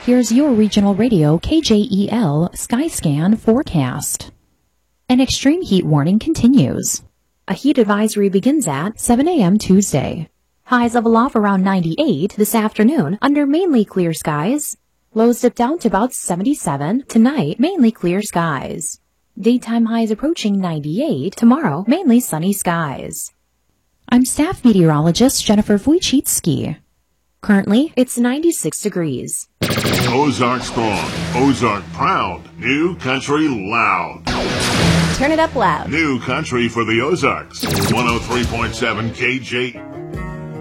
Here's your regional radio KJEL Skyscan forecast. An extreme heat warning continues. A heat advisory begins at 7 a.m. Tuesday. Highs level off around 98 this afternoon under mainly clear skies. Lows dip down to about 77 tonight, mainly clear skies. Daytime highs approaching 98 tomorrow, mainly sunny skies. I'm staff meteorologist Jennifer Wojcicki. Currently, it's 96 degrees. Ozark strong, Ozark proud, new country loud. Turn it up loud. New country for the Ozarks. 103.7 KJ.